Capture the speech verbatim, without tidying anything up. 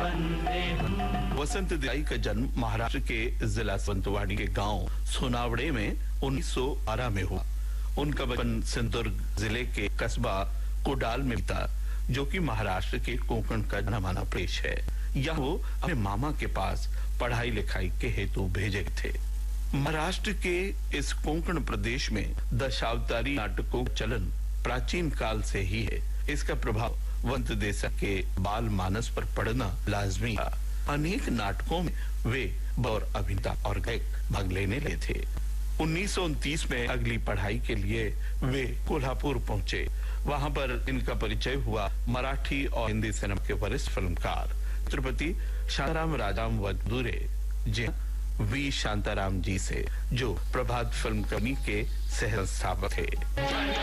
वसंत देसाई का जन्म महाराष्ट्र के जिला सावंतवाड़ी के गांव सोनावड़े में उन्नीस सौ बारह में हुआ। उनका बचपन सिंधुदुर्ग जिले के कस्बा कोडाल में बीता, जो कि महाराष्ट्र के कोंकण का जाना माना प्रदेश है। यहाँ वो अपने मामा के पास पढ़ाई लिखाई के हेतु भेजे थे। महाराष्ट्र के इस कोंकण प्रदेश में दशावतारी नाटकों का चलन प्राचीन काल से ही है। इसका प्रभाव वसंत देसाई के बाल मानस पर पड़ना लाजमी था। अनेक नाटकों में वे बतौर अभिनेता और गायक भाग लेने लगे थे। उन्नीस सौ उनतीस में अगली पढ़ाई के लिए वे कोल्हापुर पहुंचे। वहां पर इनका परिचय हुआ मराठी और हिंदी सिनेमा के वरिष्ठ फिल्मकार छत्रपति शांताराम राजाराम वरदुरे जी वी शांताराम जी से, जो प्रभात फिल्म कंपनी के सह संस्थापक थे।